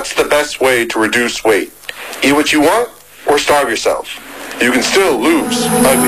What's the best way to reduce weight? Eat what you want or starve yourself? You can still lose ugly